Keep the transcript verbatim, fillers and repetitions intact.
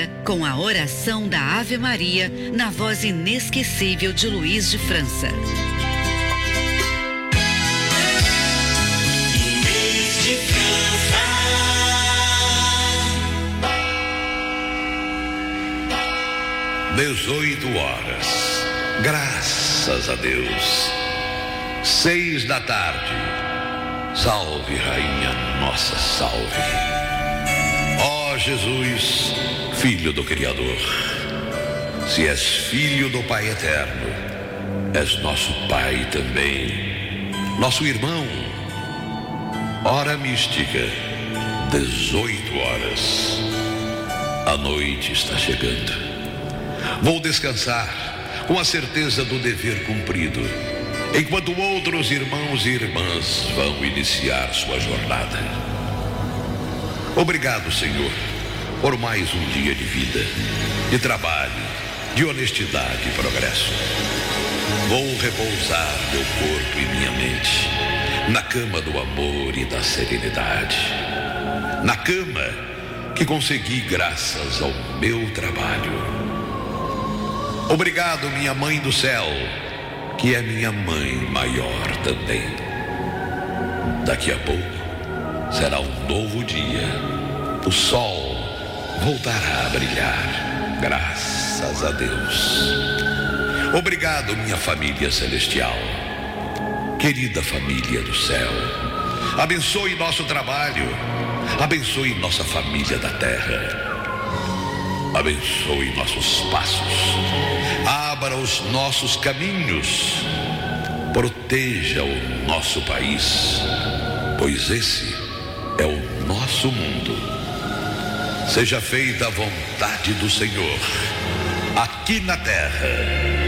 com a oração da Ave Maria, na voz inesquecível de Luiz de França. Luiz de França. dezoito horas. Graças a Deus. Seis da tarde. Salve, Rainha Nossa, salve. Ó Jesus, Filho do Criador, se és Filho do Pai Eterno, és nosso Pai também, nosso irmão. Hora mística, dezoito horas. A noite está chegando. Vou descansar com a certeza do dever cumprido, enquanto outros irmãos e irmãs vão iniciar sua jornada. Obrigado, Senhor, por mais um dia de vida, de trabalho, de honestidade e progresso. Vou repousar meu corpo e minha mente na cama do amor e da serenidade, na cama que consegui graças ao meu trabalho. Obrigado, minha Mãe do Céu, que é minha mãe maior também. Daqui a pouco será um novo dia. O sol voltará a brilhar, graças a Deus. Obrigado, minha família celestial, querida família do céu. Abençoe nosso trabalho, abençoe nossa família da terra. Abençoe nossos passos, abra os nossos caminhos, proteja o nosso país, pois esse é o nosso mundo. Seja feita a vontade do Senhor, aqui na terra